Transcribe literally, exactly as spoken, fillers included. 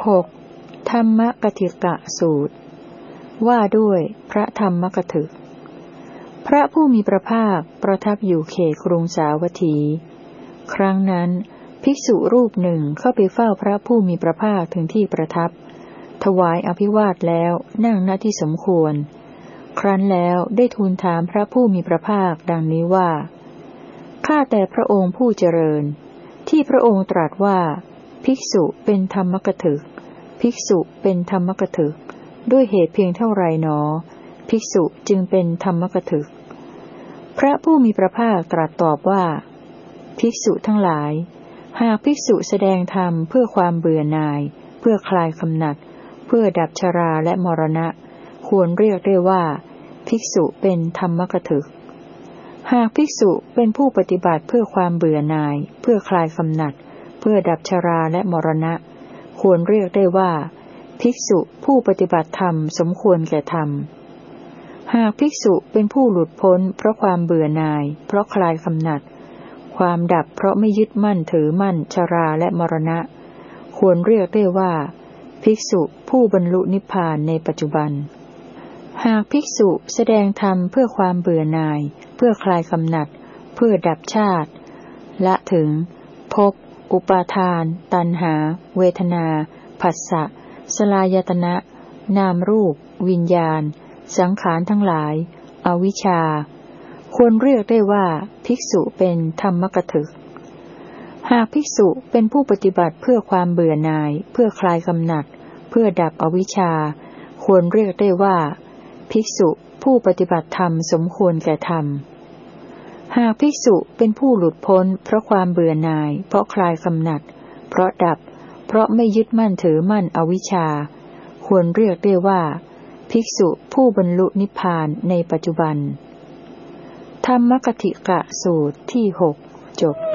หกธรรมกถิกะสูตรว่าด้วยพระธรรมกถึกพระผู้มีพระภาคประทับอยู่เขตกรุงสาวัตถีครั้งนั้นภิกษุรูปหนึ่งเข้าไปเฝ้าพระผู้มีพระภาคถึงที่ประทับถวายอภิวาทแล้วนั่งณที่สมควรครั้นแล้วได้ทูลถามพระผู้มีพระภาคดังนี้ว่าข้าแต่พระองค์ผู้เจริญที่พระองค์ตรัสว่าภิกษุเป็นธรรมกถึกภิกษุเป็นธรรมกถึกด้วยเหตุเพียงเท่าไรหนอภิกษุจึงเป็นธรรมกถึกพระผู้มีพระภาคตรัสตอบว่าภิกษุทั้งหลายหากภิกษุแสดงธรรมเพื่อความเบื่อหน่ายเพื่อคลายกำหนัดเพื่อดับชราและมรณะควรเรียกได้ว่าภิกษุเป็นธรรมกถึกหากภิกษุเป็นผู้ปฏิบัติเพื่อความเบื่อหน่ายเพื่อคลายกำหนัดเพื่อดับชราและมรณะควรเรียกได้ว่าภิกษุผู้ปฏิบัติธรรมสมควรแก่ธรรมหากภิกษุเป็นผู้หลุดพ้นเพราะความเบื่อหน่ายเพราะคลายกำหนัดความดับเพราะไม่ยึดมั่นถือมั่นชราและมรณะควรเรียกได้ว่าภิกษุผู้บรรลุนิพพานในปัจจุบันหากภิกษุแสดงธรรมเพื่อความเบื่อหน่ายเพื่อคลายกำหนัดเพื่อดับชาติละถึงภพอุปาทานตัณหาเวทนาผัสสะสลายตนะนามรูปวิญญาณสังขารทั้งหลายอวิชชาควรเรียกได้ว่าภิกษุเป็นธรรมกถึกหากภิกษุเป็นผู้ปฏิบัติเพื่อความเบื่อหน่ายเพื่อคลายกำหนัดเพื่อดับอวิชชาควรเรียกได้ว่าภิกษุผู้ปฏิบัติธรรมสมควรแก่ธรรมหากภิกษุเป็นผู้หลุดพ้นเพราะความเบื่อหน่ายเพราะคลายกำหนัดเพราะดับเพราะไม่ยึดมั่นถือมั่นอวิชชาควรเรียกได้ว่าภิกษุผู้บรรลุนิพพานในปัจจุบันธรรมกถิกะสูตรที่หกจบ